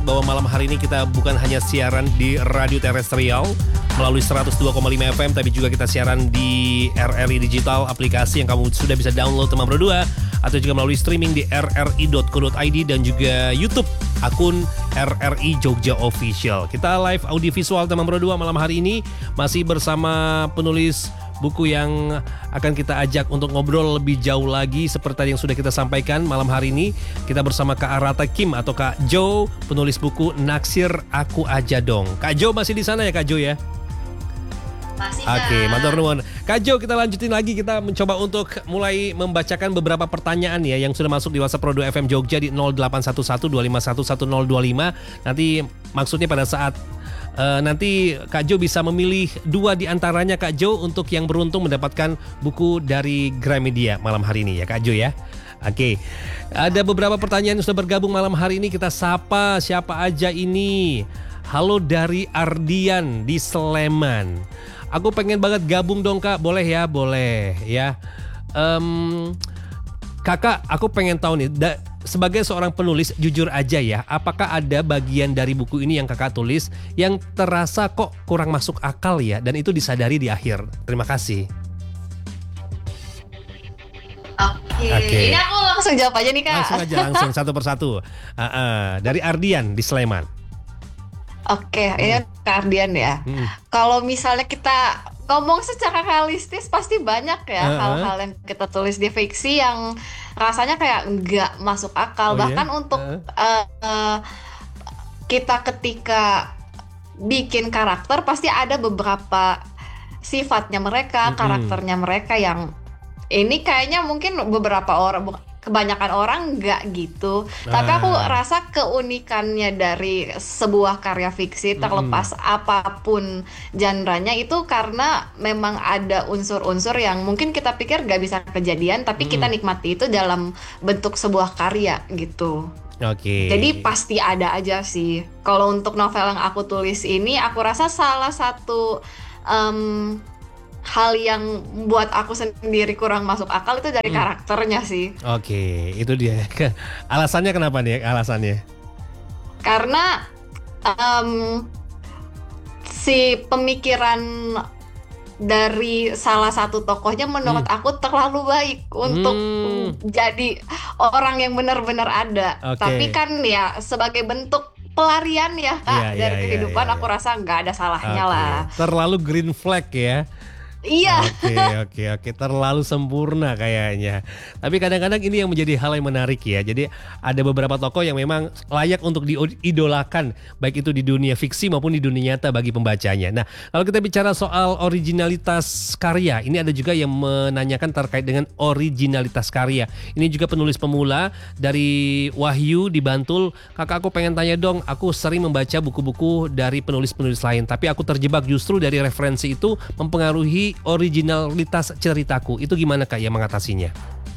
bahwa malam hari ini kita bukan hanya siaran di radio terestrial melalui 102,5 FM, tapi juga kita siaran di RRI Digital, aplikasi yang kamu sudah bisa download teman berdua, atau juga melalui streaming di rri.co.id dan juga YouTube akun RRI Jogja Official. Kita live audiovisual teman berdua malam hari ini masih bersama penulis buku yang akan kita ajak untuk ngobrol lebih jauh lagi. Seperti yang sudah kita sampaikan, malam hari ini kita bersama Kak Arata Kim atau Kak Jo, penulis buku Naksir Aku Aja Dong. Kak Jo masih di sana ya Kak Jo ya? Masih. Oke, matur nuwun. Kak Jo, kita lanjutin lagi, kita mencoba untuk mulai membacakan beberapa pertanyaan ya yang sudah masuk di WhatsApp Pro 2 FM Jogja di 081125111025. Nanti maksudnya pada saat nanti Kak Jo bisa memilih 2 di antaranya Kak Jo untuk yang beruntung mendapatkan buku dari Gramedia malam hari ini ya Kak Jo ya. Oke, ada beberapa pertanyaan yang sudah bergabung malam hari ini, kita sapa siapa aja ini. Halo dari Ardian di Sleman. Aku pengen banget gabung dong Kak, boleh ya? Boleh ya. Kakak, aku pengen tahu nih, sebagai seorang penulis, jujur aja ya, apakah ada bagian dari buku ini yang kakak tulis yang terasa kok kurang masuk akal ya, dan itu disadari di akhir? Terima kasih. Oke. Ini aku langsung jawab aja nih Kak. Langsung satu persatu. Dari Ardian di Sleman. Oke, ini Kak Ardian ya. Kalau misalnya kita ngomong secara realistis, pasti banyak ya hal-hal yang kita tulis di fiksi yang rasanya kayak nggak masuk akal. Bahkan untuk kita ketika bikin karakter, pasti ada beberapa sifatnya mereka, karakternya mereka yang ini kayaknya mungkin beberapa orang, kebanyakan orang nggak gitu. Tapi aku rasa keunikannya dari sebuah karya fiksi, terlepas apapun genre-nya, itu karena memang ada unsur-unsur yang mungkin kita pikir nggak bisa kejadian, tapi kita nikmati itu dalam bentuk sebuah karya gitu. Oke. Jadi pasti ada aja sih. Kalau untuk novel yang aku tulis ini, aku rasa salah satu hal yang buat aku sendiri kurang masuk akal itu dari karakternya sih. Oke, itu dia. Alasannya kenapa nih? Alasannya? Karena si pemikiran dari salah satu tokohnya menurut aku terlalu baik untuk jadi orang yang benar-benar ada. Tapi kan ya sebagai bentuk pelarian ya Kak dari kehidupan, aku rasa nggak ada salahnya lah. Terlalu green flag ya. Iya. Oke. Terlalu sempurna kayaknya. Tapi kadang-kadang ini yang menjadi hal yang menarik ya. Jadi ada beberapa tokoh yang memang layak untuk diidolakan, baik itu di dunia fiksi maupun di dunia nyata bagi pembacanya. Nah, kalau kita bicara soal originalitas karya, ini ada juga yang menanyakan terkait dengan originalitas karya. Ini juga penulis pemula dari Wahyu di Bantul. Kakak, aku pengen tanya dong, aku sering membaca buku-buku dari penulis-penulis lain, tapi aku terjebak justru dari referensi itu mempengaruhi originalitas ceritaku. Itu gimana Kak ya mengatasinya?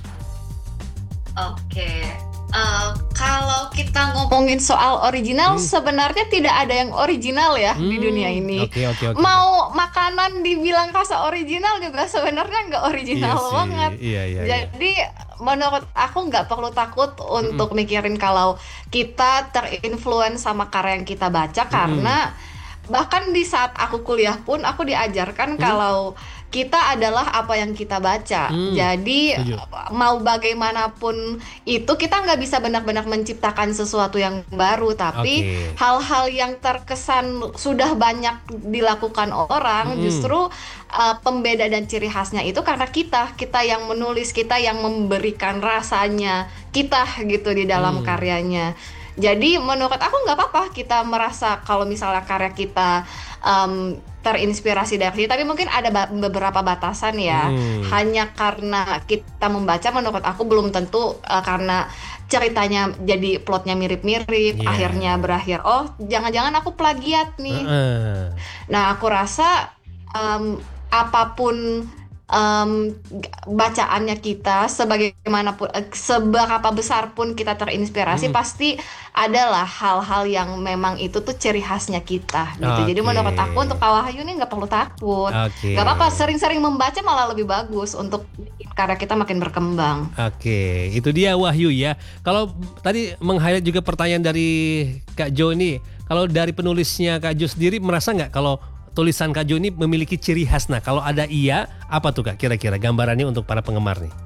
Oke. Kalau kita ngomongin soal original, sebenarnya tidak ada yang original ya di dunia ini. Oke. Mau makanan dibilang rasa original juga sebenarnya nggak original banget. Iya. Jadi menurut aku nggak perlu takut untuk mikirin kalau kita terinfluence sama karya yang kita baca, karena bahkan di saat aku kuliah pun aku diajarkan kalau kita adalah apa yang kita baca. Jadi mau bagaimanapun itu, kita nggak bisa benar-benar menciptakan sesuatu yang baru. Tapi hal-hal yang terkesan sudah banyak dilakukan orang, justru pembeda dan ciri khasnya itu karena kita yang menulis, kita yang memberikan rasanya kita gitu di dalam karyanya. Jadi menurut aku nggak apa-apa kita merasa kalau misalnya karya kita terinspirasi dari sini, tapi mungkin ada beberapa batasan ya. Hanya karena kita membaca, menurut aku belum tentu karena ceritanya jadi plotnya mirip-mirip, akhirnya berakhir, oh jangan-jangan aku plagiat nih. Nah aku rasa apapun bacaannya kita, sebagaimanapun seberapa besar pun kita terinspirasi, pasti adalah hal-hal yang memang itu tuh ciri khasnya kita gitu. Jadi Oke. menurut aku untuk Kak Wahyu nih nggak perlu takut, Oke. nggak apa-apa, sering-sering membaca malah lebih bagus untuk bikin karya kita makin berkembang. Oke, itu dia Wahyu ya. Kalau tadi meng-highlight juga pertanyaan dari Kak Jo ini, kalau dari penulisnya Kak Jo sendiri merasa nggak kalau tulisan Kak Jo ini memiliki ciri khas? Nah, kalau ada iya, apa tuh Kak kira-kira gambarannya untuk para penggemar nih?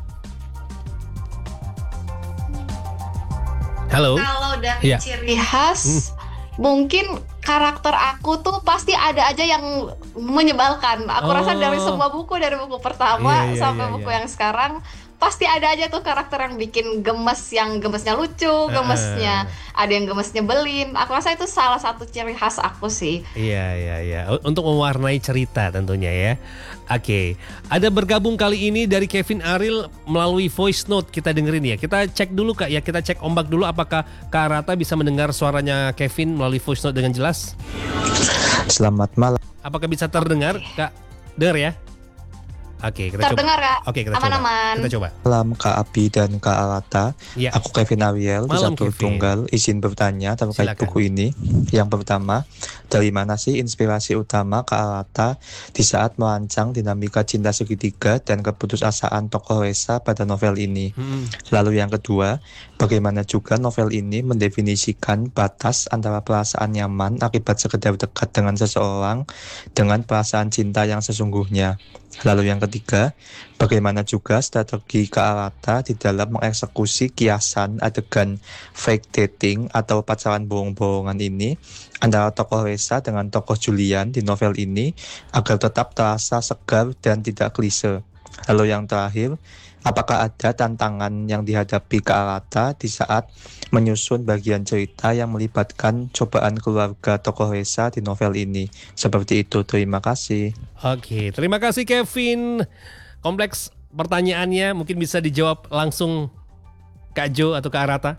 Halo? Kalau dari Iya. ciri khas, mungkin karakter aku tuh pasti ada aja yang menyebalkan. Aku rasa dari Oh, semua buku, dari buku iya pertama iya iya sampai buku iya. yang sekarang, pasti ada aja tuh karakter yang bikin gemes, yang gemesnya lucu, gemesnya Heeh. ada yang gemes nyebelin. Aku rasa itu salah satu ciri khas aku sih. Iya, iya, iya. Untuk mewarnai cerita tentunya ya. Oke, ada bergabung kali ini dari Kevin Aril melalui voice note, kita dengerin ya. Kita cek dulu Kak ya, kita cek ombak dulu apakah Kak Rata bisa mendengar suaranya Kevin melalui voice note dengan jelas. Selamat malam. Apakah bisa terdengar Kak? Dengar ya? Oke, kita coba. Terdengar Kak? Oke, kita coba. Aman-aman. Kita coba. Malam Kak Abi dan Kak Alata. Ya, Aku Kevin Ariel di malam satu Kevin. tunggal izin bertanya terkait Silakan. buku ini. Yang pertama, dari mana sih inspirasi utama Kak Alata di saat merancang dinamika cinta segitiga dan keputusasaan tokoh Resa pada novel ini? Lalu yang kedua, bagaimana juga novel ini mendefinisikan batas antara perasaan nyaman akibat sekedar dekat dengan seseorang dengan perasaan cinta yang sesungguhnya? Lalu yang ketiga, bagaimana juga strategi Kak Alata di dalam mengeksekusi kiasan adegan fake dating atau pacaran bohong-bohongan ini antara tokoh Resa dengan tokoh Julian di novel ini agar tetap terasa segar dan tidak klise. Lalu yang terakhir, apakah ada tantangan yang dihadapi Kak Alata di saat menyusun bagian cerita yang melibatkan cobaan keluarga tokoh Resa di novel ini? Seperti itu, terima kasih. Oke, terima kasih Kevin. Kompleks pertanyaannya, mungkin bisa dijawab langsung Kak Jo atau Kak Rata.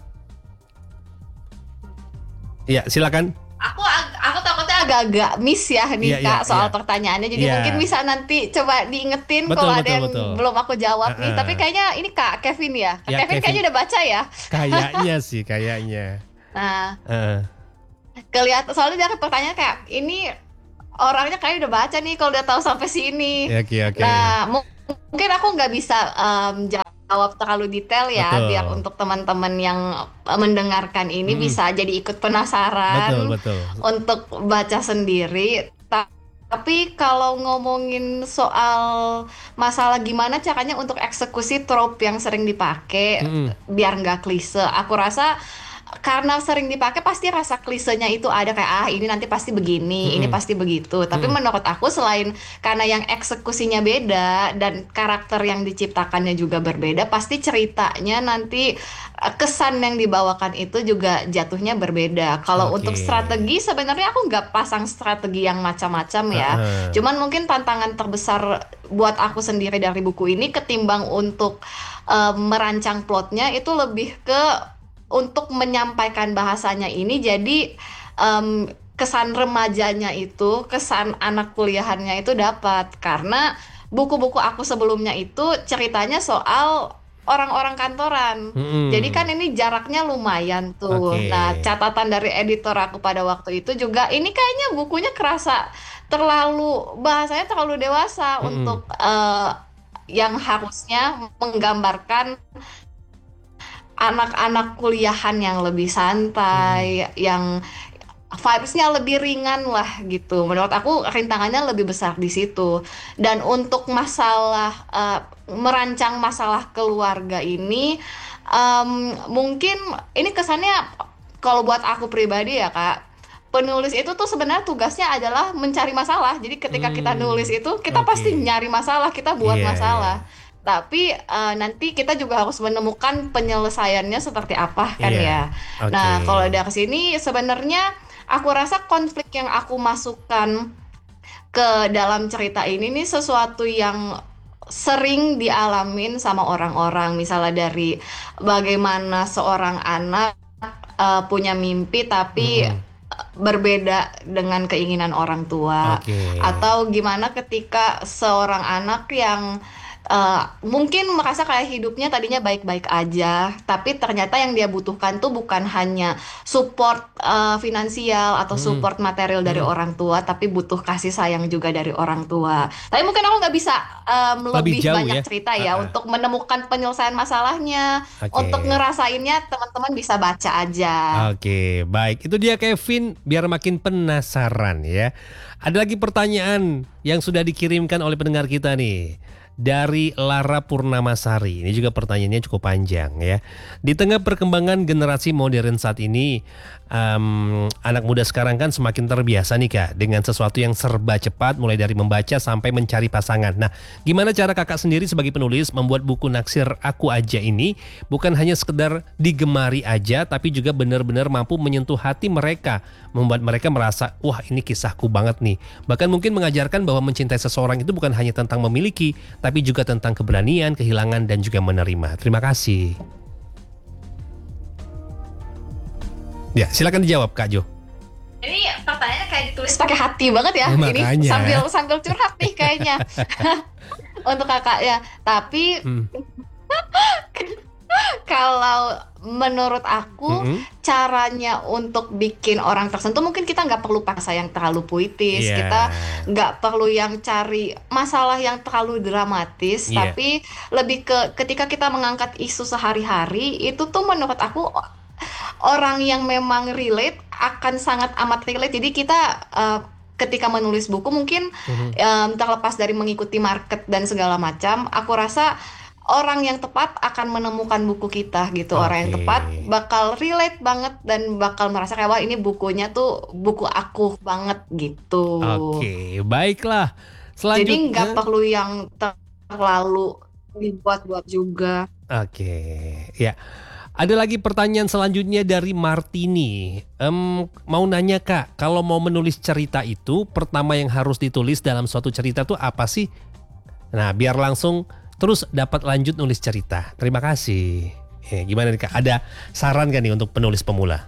Iya, silakan. Aku takutnya agak-agak miss ya nih Iya, iya, Kak soal iya. pertanyaannya. Jadi Iya. mungkin bisa nanti coba diingetin Betul, kalau ada betul, yang betul. belum aku jawab nih. Heeh. Tapi kayaknya ini Kak Kevin ya. Kak Ya, Kevin Kevin. kayaknya udah baca ya. Kayaknya sih, kayaknya. Nah, Heeh. kelihatan soalnya dari pertanyaan kayak ini orangnya kayaknya udah baca nih kalau udah tahu sampai sini. Ya, oke, oke. Nah, mungkin aku nggak bisa jawab terlalu detail ya, Betul. biar untuk teman-teman yang mendengarkan ini bisa jadi ikut Betul, penasaran betul. untuk baca sendiri. Tapi kalau ngomongin soal masalah gimana caranya untuk eksekusi trope yang sering dipakai biar nggak klise, aku rasa karena sering dipakai pasti rasa klisenya itu ada kayak ini nanti pasti begini, ini pasti begitu. Tapi menurut aku selain karena yang eksekusinya beda dan karakter yang diciptakannya juga berbeda, pasti ceritanya nanti kesan yang dibawakan itu juga jatuhnya berbeda. Kalau Oke. untuk strategi sebenarnya aku nggak pasang strategi yang macam-macam ya. Heeh. Cuman mungkin tantangan terbesar buat aku sendiri dari buku ini ketimbang untuk merancang plotnya itu lebih ke untuk menyampaikan bahasanya ini jadi kesan remajanya itu, kesan anak kuliahannya itu dapat karena buku-buku aku sebelumnya itu ceritanya soal orang-orang kantoran. Jadi kan ini jaraknya lumayan tuh. Oke. Nah, catatan dari editor aku pada waktu itu juga ini kayaknya bukunya kerasa bahasanya terlalu dewasa untuk yang harusnya menggambarkan anak-anak kuliahan yang lebih santai, yang vibes-nya lebih ringan lah gitu. Menurut aku rintangannya lebih besar di situ. Dan untuk masalah merancang masalah keluarga ini, mungkin ini kesannya kalau buat aku pribadi ya Kak, penulis itu tuh sebenarnya tugasnya adalah mencari masalah. Jadi ketika kita nulis itu kita pasti Oke. nyari masalah, kita buat Iya, masalah. iya. Tapi nanti kita juga harus menemukan penyelesaiannya seperti apa kan Iya. ya. Nah, Oke. kalau dari sini sebenarnya aku rasa konflik yang aku masukkan ke dalam cerita ini nih sesuatu yang sering dialamin sama orang-orang. Misalnya dari bagaimana seorang anak punya mimpi tapi berbeda dengan keinginan orang tua. Oke. Atau gimana ketika seorang anak yang mungkin merasa kayak hidupnya tadinya baik-baik aja, tapi ternyata yang dia butuhkan tuh bukan hanya support finansial atau support material dari orang tua, tapi butuh kasih sayang juga dari orang tua. Tapi mungkin aku nggak bisa Lebih lebih jauh banyak ya. cerita ya untuk menemukan penyelesaian masalahnya. Oke. Untuk ngerasainnya teman-teman bisa baca aja. Oke, baik. Itu dia Kevin, biar makin penasaran ya. Ada lagi pertanyaan yang sudah dikirimkan oleh pendengar kita nih. Dari Lara Purnamasari. Ini juga pertanyaannya cukup panjang ya. Di tengah perkembangan generasi modern saat ini, anak muda sekarang kan semakin terbiasa nih Kak dengan sesuatu yang serba cepat, mulai dari membaca sampai mencari pasangan. Nah, gimana cara Kakak sendiri sebagai penulis membuat buku naksir Aku Aja ini bukan hanya sekedar digemari aja, tapi juga benar-benar mampu menyentuh hati mereka, membuat mereka merasa, wah ini kisahku banget nih. Bahkan mungkin mengajarkan bahwa mencintai seseorang itu bukan hanya tentang memiliki, tapi juga tentang keberanian, kehilangan, dan juga menerima. Terima kasih. Ya, silakan dijawab Kak Jo. Ini pertanyaannya kayak ditulis pakai hati banget ya. Makanya. Ini sambil curhat nih kayaknya. Untuk kakak ya. Tapi kalau menurut aku caranya untuk bikin orang tersentuh, mungkin kita nggak perlu paksa yang terlalu puitis, kita nggak perlu yang cari masalah yang terlalu dramatis, tapi lebih ke ketika kita mengangkat isu sehari-hari itu tuh menurut aku orang yang memang relate akan sangat amat relate. Jadi kita ketika menulis buku mungkin terlepas dari mengikuti market dan segala macam, aku rasa orang yang tepat akan menemukan buku kita gitu. Orang yang tepat bakal relate banget dan bakal merasa kayak wah ini bukunya tuh buku aku banget gitu. Oke, baiklah. Selanjutnya. Jadi nggak perlu yang terlalu dibuat-buat juga. Oke, ya. Ada lagi pertanyaan selanjutnya dari Martini. Mau nanya Kak, kalau mau menulis cerita itu, pertama yang harus ditulis dalam suatu cerita tuh apa sih? Nah, biar langsung terus dapat lanjut nulis cerita. Terima kasih. Gimana nih Kak? Ada saran gak nih untuk penulis pemula?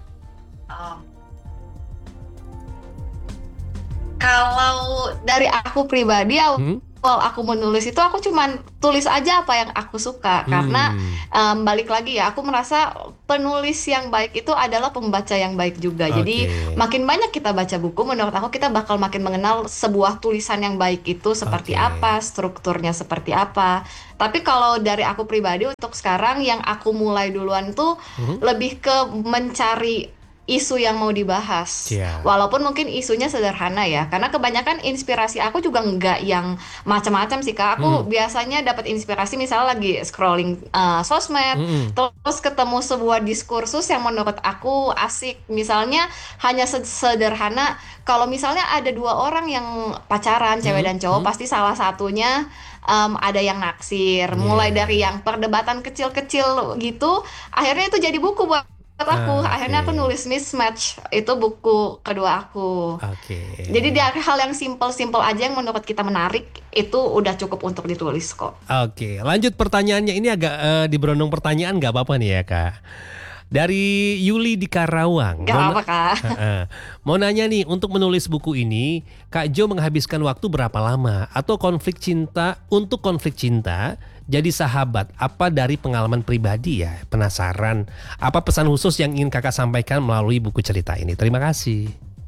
Kalau dari aku pribadi, awal aku menulis itu aku cuman tulis aja apa yang aku suka. Karena balik lagi ya, aku merasa penulis yang baik itu adalah pembaca yang baik juga. Jadi makin banyak kita baca buku, menurut aku kita bakal makin mengenal sebuah tulisan yang baik itu seperti apa, strukturnya seperti apa. Tapi kalau dari aku pribadi untuk sekarang yang aku mulai duluan tuh lebih ke mencari isu yang mau dibahas. Walaupun mungkin isunya sederhana ya, karena kebanyakan inspirasi aku juga nggak yang macam-macam sih Kak. Aku biasanya dapat inspirasi misalnya lagi scrolling sosmed, terus ketemu sebuah diskursus yang menurut aku asik. Misalnya hanya sederhana, kalau misalnya ada dua orang yang pacaran, cewek dan cowok, pasti salah satunya ada yang naksir. Mulai dari yang perdebatan kecil-kecil gitu, akhirnya itu jadi buku buat aku. Akhirnya aku nulis Mismatch, itu buku kedua aku. Jadi dari hal yang simple-simple aja yang menurut kita menarik itu udah cukup untuk ditulis kok. Lanjut pertanyaannya, ini agak diberondong pertanyaan, nggak apa-apa nih ya Kak. Dari Yuli di Karawang. Gak apa Kak. Mau nanya nih, untuk menulis buku ini Kak Jo menghabiskan waktu berapa lama? Atau konflik cinta jadi sahabat, apa dari pengalaman pribadi ya? Penasaran, apa pesan khusus yang ingin Kakak sampaikan melalui buku cerita ini? Terima kasih.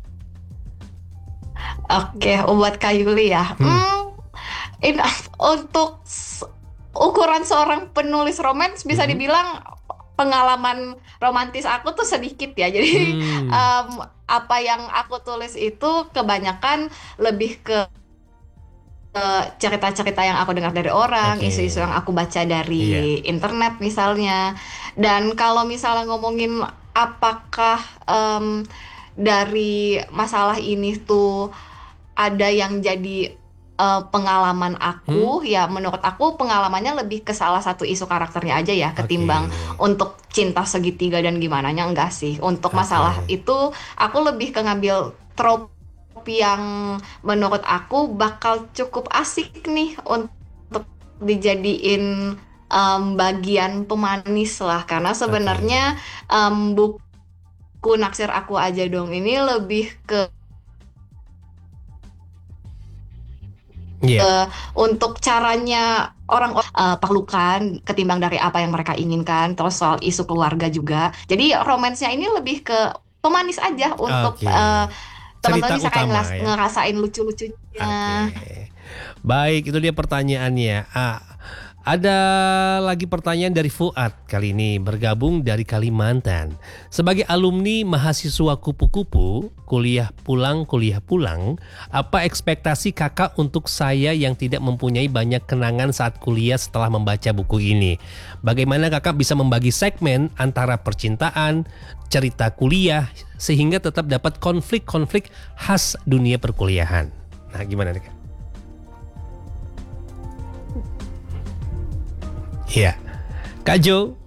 Oke, buat Kak Yuli ya. Untuk ukuran seorang penulis romans bisa dibilang pengalaman romantis aku tuh sedikit ya. Jadi apa yang aku tulis itu kebanyakan lebih ke cerita-cerita yang aku dengar dari orang, isu-isu yang aku baca dari internet misalnya. Dan kalau misalnya ngomongin apakah dari masalah ini tuh ada yang jadi pengalaman aku, ya menurut aku pengalamannya lebih ke salah satu isu karakternya aja ya, ketimbang untuk cinta segitiga dan gimana nya, enggak sih. Untuk masalah itu aku lebih ke ngambil trope yang menurut aku bakal cukup asik nih untuk dijadiin bagian pemanis lah, karena sebenarnya buku buku Naksir Aku Aja Dong ini lebih ke Iya. untuk caranya orang perlukan ketimbang dari apa yang mereka inginkan, terus soal isu keluarga juga. Jadi romansnya ini lebih ke pemanis aja untuk Oke. teman-teman Cerita bisa kayak utama ya. ngerasain lucu-lucunya. Oke. Baik, itu dia pertanyaannya. Ada lagi pertanyaan dari Fuad kali ini, bergabung dari Kalimantan. Sebagai alumni mahasiswa kupu-kupu, kuliah pulang, apa ekspektasi kakak untuk saya yang tidak mempunyai banyak kenangan saat kuliah setelah membaca buku ini? Bagaimana kakak bisa membagi segmen antara percintaan, cerita kuliah, sehingga tetap dapat konflik-konflik khas dunia perkuliahan? Nah, gimana nih, Kak? Iya, Kak Jo,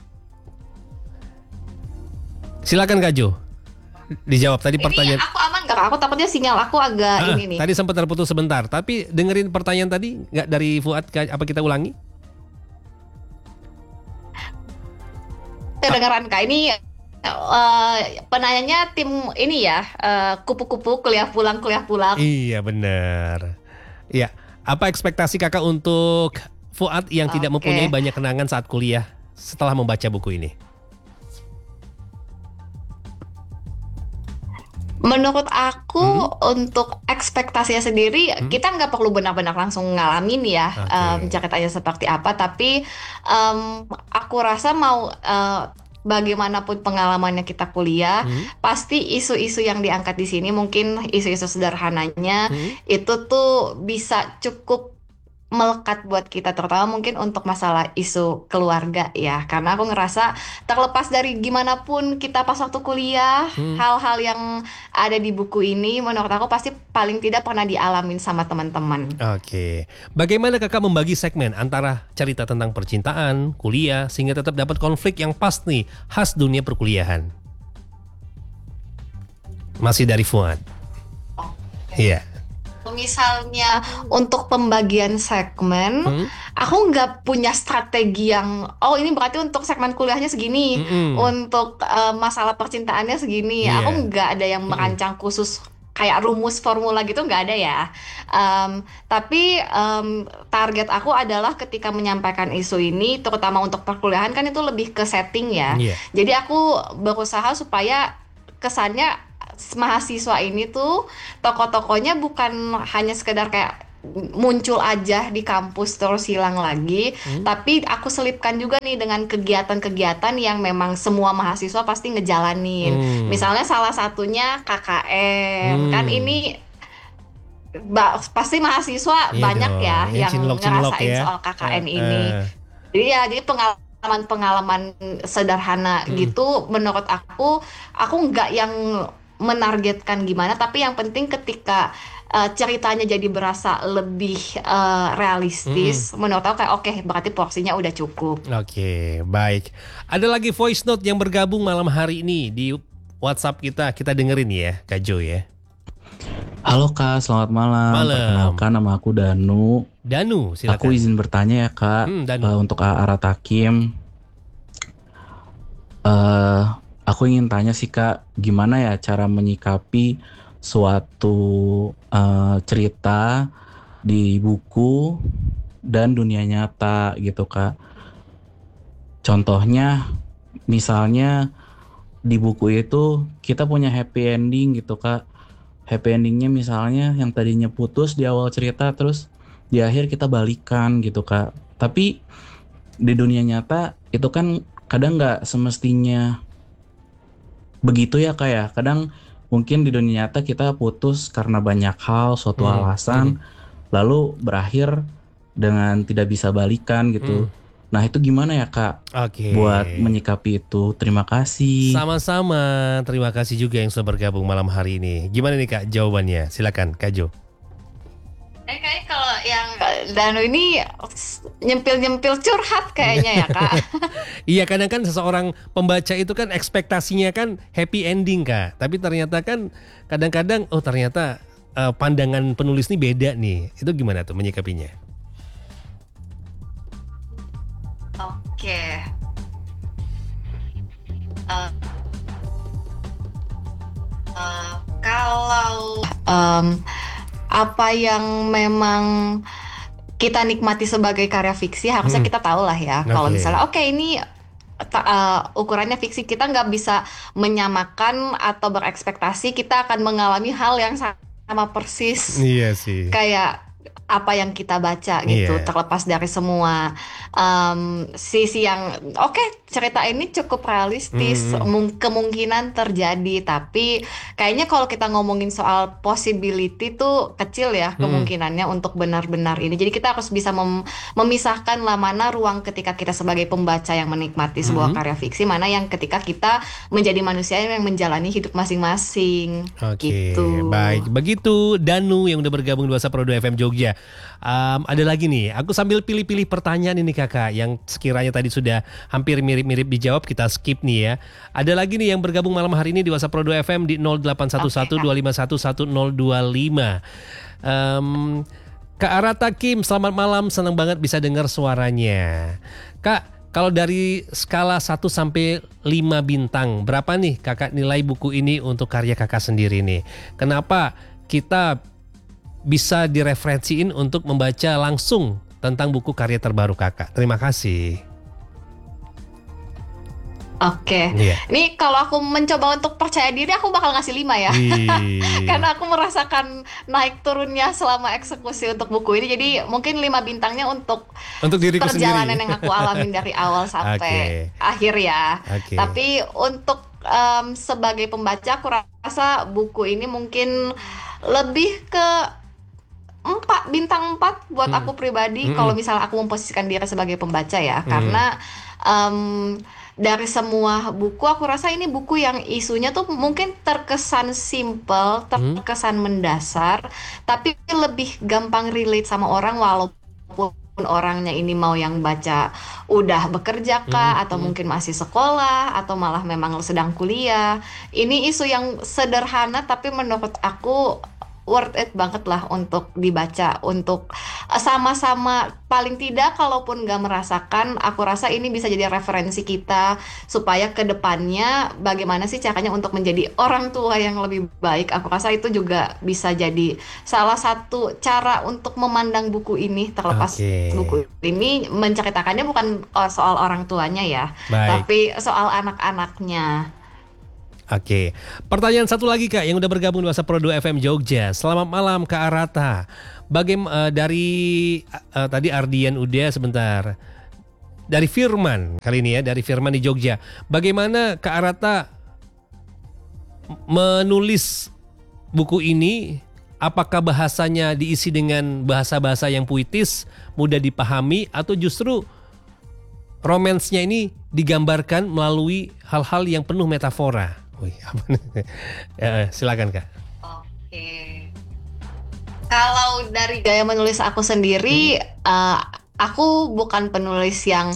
silakan Kak Jo, dijawab tadi pertanyaan. Ini aku aman nggak? Aku takutnya sinyal aku agak ini nih. Tadi sempat terputus sebentar, tapi dengerin pertanyaan tadi nggak dari Fuad? Apa kita ulangi? Kedengeran Kak, ini penanyanya tim ini ya, kupu-kupu kuliah pulang. Iya benar. Iya, apa ekspektasi kakak untuk Fuad yang tidak Oke. mempunyai banyak kenangan saat kuliah setelah membaca buku ini? Menurut aku untuk ekspektasinya sendiri kita nggak perlu benar-benar langsung ngalamin ya Oke. ceritanya seperti apa, tapi aku rasa mau bagaimanapun pengalamannya kita kuliah, pasti isu-isu yang diangkat di sini mungkin isu-isu sederhananya itu tuh bisa cukup melekat buat kita, terutama mungkin untuk masalah isu keluarga ya, karena aku ngerasa terlepas dari gimana pun kita pas waktu kuliah, hal-hal yang ada di buku ini menurut aku pasti paling tidak pernah dialamin sama teman-teman. Oke, bagaimana kakak membagi segmen antara cerita tentang percintaan, kuliah, sehingga tetap dapat konflik yang pas nih, khas dunia perkuliahan? Masih dari Fuad. Iya. Misalnya untuk pembagian segmen, aku nggak punya strategi yang, oh ini berarti untuk segmen kuliahnya segini, untuk masalah percintaannya segini. Iya. Aku nggak ada yang merancang khusus kayak rumus formula gitu, nggak ada ya. Tapi target aku adalah ketika menyampaikan isu ini, terutama untuk perkuliahan kan itu lebih ke setting ya. Iya. Jadi aku berusaha supaya kesannya mahasiswa ini tuh tokoh-tokohnya bukan hanya sekedar kayak muncul aja di kampus terus hilang lagi, tapi aku selipkan juga nih dengan kegiatan-kegiatan yang memang semua mahasiswa pasti ngejalanin. Misalnya salah satunya KKN, kan ini pasti mahasiswa Iya banyak dong, ya yang cinlok-cinlok ngerasain ya. soal KKN ini. Jadi pengalaman sederhana gitu menurut aku nggak yang menargetkan gimana, tapi yang penting ketika ceritanya jadi berasa lebih realistis, menurut aku kayak oke, berarti porsinya udah cukup. Oke, baik. Ada lagi voice note yang bergabung malam hari ini di WhatsApp kita dengerin ya, Kak Jo ya. Halo Kak, selamat malam. Malam. Perkenalkan, nama aku Danu. Danu, silakan. Aku izin bertanya ya Kak, Danu. untuk Ara Takim. Aku ingin tanya sih Kak, gimana ya cara menyikapi suatu cerita di buku dan dunia nyata gitu Kak. Contohnya, misalnya di buku itu kita punya happy ending gitu Kak. Happy endingnya misalnya yang tadinya putus di awal cerita, terus di akhir kita balikan gitu Kak. Tapi di dunia nyata itu kan kadang nggak semestinya begitu ya Kak ya. Kadang mungkin di dunia nyata kita putus karena banyak hal, suatu alasan, lalu berakhir dengan tidak bisa balikan gitu. Nah itu gimana ya Kak Oke. buat menyikapi itu? Terima kasih. Sama-sama, terima kasih juga yang sudah bergabung malam hari ini. Gimana nih Kak jawabannya? Silakan Kak Jo. Kayaknya kalau yang Danu ini nyempil-nyempil curhat kayaknya ya Kak. Iya, kadang kan seseorang pembaca itu kan ekspektasinya kan happy ending Kak. Tapi ternyata kan kadang-kadang ternyata pandangan penulis ini beda nih. Itu gimana tuh menyikapinya? Oke. Kalau apa yang memang kita nikmati sebagai karya fiksi harusnya kita tahu lah ya. Kalau misalnya ini ukurannya fiksi, kita nggak bisa menyamakan atau berekspektasi kita akan mengalami hal yang sama persis. Iya sih. Kayak apa yang kita baca gitu, terlepas dari semua sisi yang cerita ini cukup realistis, kemungkinan terjadi, tapi kayaknya kalau kita ngomongin soal possibility tuh kecil ya kemungkinannya untuk benar-benar ini. Jadi kita harus bisa memisahkan lah mana ruang ketika kita sebagai pembaca yang menikmati sebuah karya fiksi, mana yang ketika kita menjadi manusia yang menjalani hidup masing-masing. Gitu. Baik, begitu Danu yang udah bergabung di WhatsApp Pro 2 FM Jogja. Ada lagi nih, aku sambil pilih-pilih pertanyaan ini kakak, yang sekiranya tadi sudah hampir mirip-mirip dijawab, kita skip nih ya. Ada lagi nih yang bergabung malam hari ini di WhatsApp Pro 2 FM di 081125111025. Kak Arata Kim, selamat malam, senang banget bisa dengar suaranya. Kak, kalau dari skala 1 sampai 5 bintang, berapa nih kakak nilai buku ini untuk karya kakak sendiri nih? Kenapa kita bisa direferensiin untuk membaca langsung tentang buku karya terbaru kakak? Terima kasih. Ini kalau aku mencoba untuk percaya diri, aku bakal ngasih 5 ya. Karena aku merasakan naik turunnya selama eksekusi untuk buku ini. Jadi mungkin 5 bintangnya untuk diriku perjalanan sendiri yang aku alamin dari awal sampai akhir ya. Tapi untuk sebagai pembaca, aku rasa buku ini mungkin lebih ke 4 bintang 4 buat aku pribadi. Kalau misalnya aku memposisikan diri sebagai pembaca ya, karena dari semua buku aku rasa ini buku yang isunya tuh mungkin terkesan simple, terkesan mendasar, tapi lebih gampang relate sama orang, walaupun orangnya ini mau yang baca udah bekerja kah, atau mungkin masih sekolah, atau malah memang sedang kuliah. Ini isu yang sederhana tapi menurut aku worth it banget lah untuk dibaca, untuk sama-sama, paling tidak kalaupun gak merasakan, aku rasa ini bisa jadi referensi kita supaya ke depannya bagaimana sih caranya untuk menjadi orang tua yang lebih baik. Aku rasa itu juga bisa jadi salah satu cara untuk memandang buku ini, terlepas buku ini menceritakannya bukan soal orang tuanya ya, tapi soal anak-anaknya. Pertanyaan satu lagi kak, yang udah bergabung di WhatsApp Pro 2 FM Jogja. Selamat malam Kak Arata. Bagaimana dari tadi Ardian udah sebentar. Dari Firman kali ini ya, dari Firman di Jogja. Bagaimana Kak Arata menulis buku ini? Apakah bahasanya diisi dengan bahasa-bahasa yang puitis, mudah dipahami, atau justru romansnya ini digambarkan melalui hal-hal yang penuh metafora? Silakan kak. Kalau dari gaya menulis aku sendiri, aku bukan penulis yang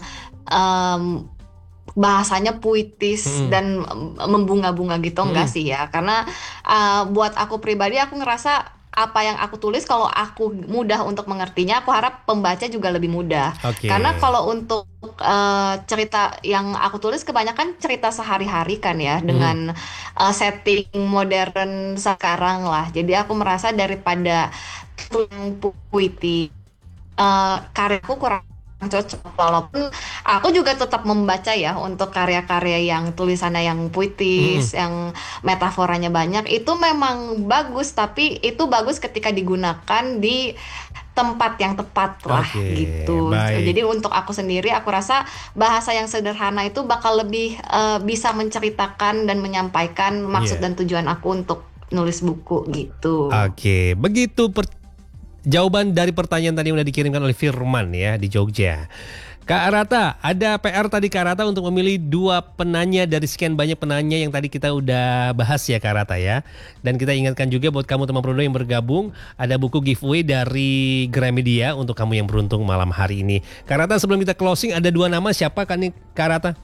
bahasanya puitis dan membunga-bunga gitu, enggak sih ya. Karena buat aku pribadi, aku ngerasa apa yang aku tulis, kalau aku mudah untuk mengertinya, aku harap pembaca juga lebih mudah. Karena kalau untuk cerita yang aku tulis kebanyakan cerita sehari-hari kan ya, dengan setting modern sekarang lah. Jadi aku merasa daripada puitis, karyaku kurang cocok, walaupun aku juga tetap membaca ya untuk karya-karya yang tulisannya yang puitis, yang metaforanya banyak, itu memang bagus, tapi itu bagus ketika digunakan di tempat yang tepat lah gitu. Jadi untuk aku sendiri, aku rasa bahasa yang sederhana itu bakal lebih bisa menceritakan dan menyampaikan maksud dan tujuan aku untuk nulis buku gitu. Begitu jawaban dari pertanyaan tadi yang udah dikirimkan oleh Firman ya di Jogja. Kak Arata, ada PR tadi Kak Arata untuk memilih 2 penanya dari sekian banyak penanya yang tadi kita udah bahas ya Kak Arata ya. Dan kita ingatkan juga buat kamu teman Pro 2 yang bergabung, ada buku giveaway dari Gramedia untuk kamu yang beruntung malam hari ini. Kak Arata, sebelum kita closing, ada 2 nama, siapa kan nih Kak Arata?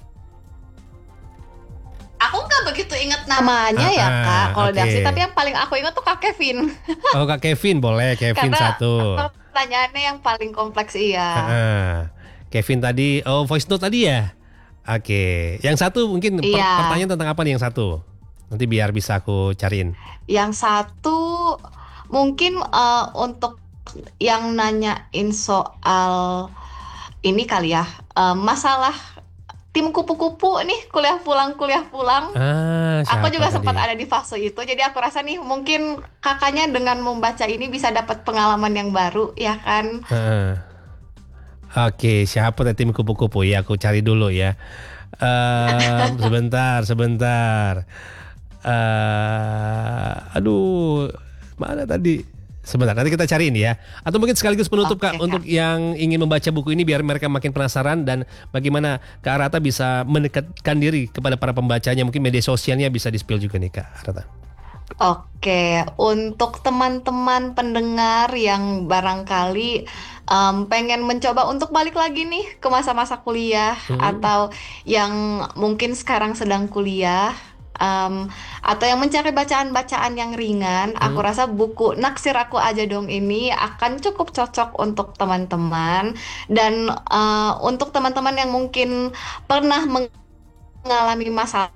Aku nggak begitu ingat namanya ya kak, kalau Daksi, tapi yang paling aku ingat tuh Kak Kevin. Kak Kevin, boleh Kevin. Karena 1 pertanyaannya yang paling kompleks Kevin tadi, voice note tadi ya. Yang 1 mungkin pertanyaan tentang apa nih yang 1? Nanti biar bisa aku cariin. Yang satu mungkin untuk yang nanyain soal ini kali ya, masalah tim kupu-kupu nih kuliah pulang. Aku Siapa juga tadi? sempat ada di fase itu, jadi aku rasa nih mungkin kakaknya dengan membaca ini bisa dapat pengalaman yang baru, ya kan? Heeh. Oke, siapa tadi tim kupu-kupu? Ya, aku cari dulu ya. Sebentar. Aduh, mana tadi? Sebentar, nanti kita cariin ya. Atau mungkin sekaligus penutup Oke, Kak, Kak. untuk yang ingin membaca buku ini biar mereka makin penasaran dan bagaimana Kak Arata bisa mendekatkan diri kepada para pembacanya. Mungkin media sosialnya bisa di-spill juga nih Kak Arata. Oke, untuk teman-teman pendengar yang barangkali pengen mencoba untuk balik lagi nih ke masa-masa kuliah, atau yang mungkin sekarang sedang kuliah, atau yang mencari bacaan-bacaan yang ringan, aku rasa buku Naksir Aku Aja Dong ini akan cukup cocok untuk teman-teman. Dan untuk teman-teman yang mungkin pernah mengalami masalah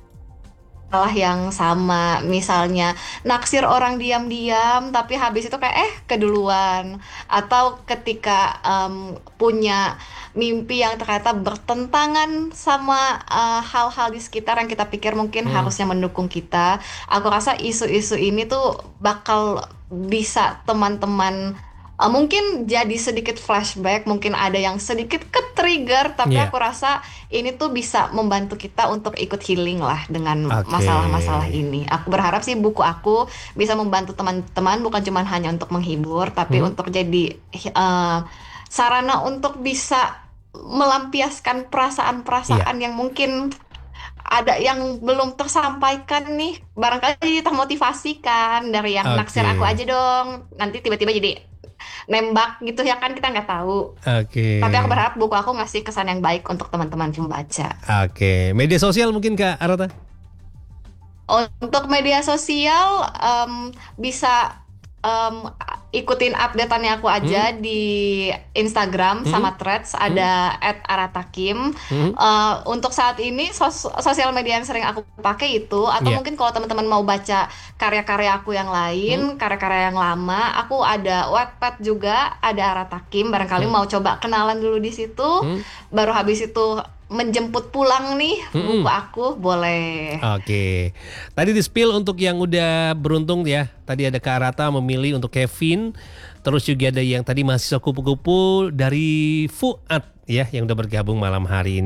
yang sama, misalnya naksir orang diam-diam tapi habis itu kayak keduluan, atau ketika punya mimpi yang ternyata bertentangan sama hal-hal di sekitar yang kita pikir mungkin harusnya mendukung kita. Aku rasa isu-isu ini tuh bakal bisa teman-teman mungkin jadi sedikit flashback, mungkin ada yang sedikit ke-trigger, tapi Iya. aku rasa ini tuh bisa membantu kita untuk ikut healing lah dengan Oke. masalah-masalah ini. Aku berharap sih buku aku bisa membantu teman-teman, bukan cuma hanya untuk menghibur, tapi untuk jadi sarana untuk bisa melampiaskan perasaan-perasaan yang mungkin ada yang belum tersampaikan nih. Barangkali jadi termotivasi kan dari yang naksir aku Oke. aja dong. Nanti tiba-tiba jadi nembak gitu ya kan, kita nggak tahu. Oke. Tapi aku berharap buku aku ngasih kesan yang baik untuk teman-teman pembaca. Oke, media sosial mungkin Kak Arata? Untuk media sosial bisa ikutin updateannya aku aja di Instagram sama Threads, ada @aratakim. Untuk saat ini sosial media yang sering aku pakai itu, atau Iya. mungkin kalau teman-teman mau baca karya-karya aku yang lain, karya-karya yang lama, aku ada Wattpad juga, ada Aratakim. Barangkali mau coba kenalan dulu di situ, baru habis itu menjemput pulang nih buku aku, boleh. Oke. Tadi di-spill untuk yang udah beruntung ya. Tadi ada Kak Arata memilih untuk Kevin. Terus juga ada yang tadi mahasiswa kupu-kupu dari Fuad ya yang udah bergabung malam hari ini.